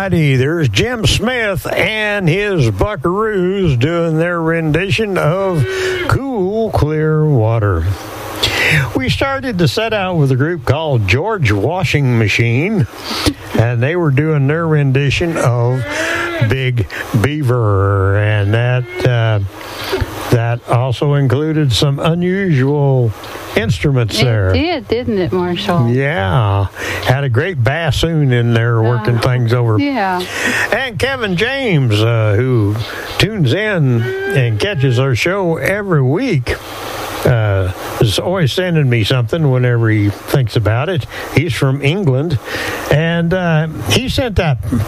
righty, there's Jim Smith and his Buckaroos doing their rendition of Cool Clear Water. We started the set out with a group called George Washing Machine, and they were doing their rendition of Big Beaver, and that also included some unusual instruments there. It did, didn't it, Marshall? Yeah. Had a great bassoon in there working things over. Yeah. And Kevin James, who tunes in and catches our show every week, is always sending me something whenever he thinks about it. He's from England, and he sent that